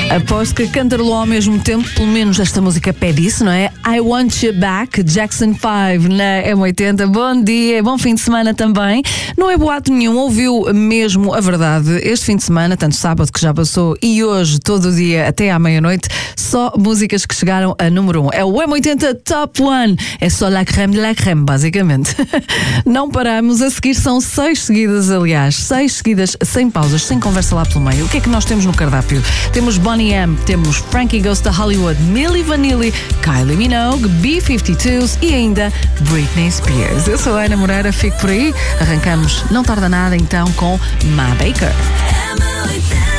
Aposto que cantarolou ao mesmo tempo, pelo menos esta música pede isso, não é? I Want You Back, Jackson 5 na M80. Bom dia, bom fim de semana também. Não é boato nenhum, ouviu mesmo a verdade. Este fim de semana, tanto sábado que já passou e hoje, todo o dia até à meia-noite, só músicas que chegaram a número 1. É o M80 Top 1. É só la crème de la crème, basicamente. Não paramos, a seguir são 6 seguidas, aliás. 6 seguidas, sem pausas, sem conversa lá pelo meio. O que é que nós temos no cardápio? Temos Bonnie M, temos Frankie Goes to Hollywood, Milli Vanilli, Kylie Minogue, B-52s e ainda Britney Spears. Eu sou a Ana Moreira, fico por aí. Arrancamos, não tarda nada então, com Ma Baker.